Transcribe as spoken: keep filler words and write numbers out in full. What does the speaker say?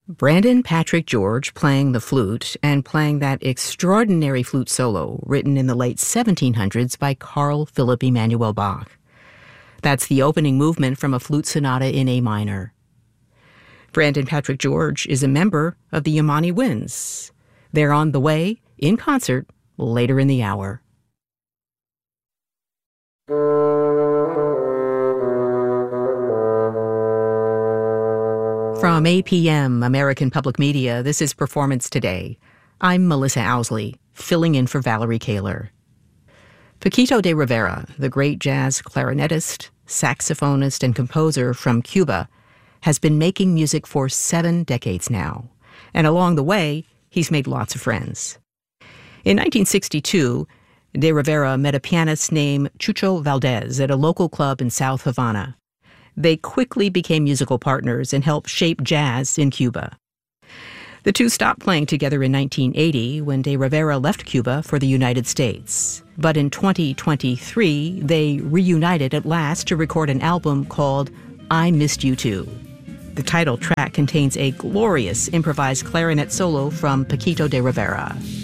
Brandon Patrick George playing the flute and playing that extraordinary flute solo written in the late seventeen hundreds by Carl Philipp Emanuel Bach. That's the opening movement from a flute sonata in A minor. Brandon Patrick George is a member of the Yamani Winds. They're on the way, in concert, later in the hour. From A P M, American Public Media, this is Performance Today. I'm Melissa Owsley, filling in for Valerie Kaler. Paquito de Rivera, the great jazz clarinetist, saxophonist, and composer from Cuba, has been making music for seven decades now. And along the way, he's made lots of friends. In nineteen sixty-two, de Rivera met a pianist named Chucho Valdez at a local club in South Havana. They quickly became musical partners and helped shape jazz in Cuba. The two stopped playing together in nineteen eighty when de Rivera left Cuba for the United States. But in twenty twenty-three, they reunited at last to record an album called I Missed You Too. The title track contains a glorious improvised clarinet solo from Paquito de Rivera.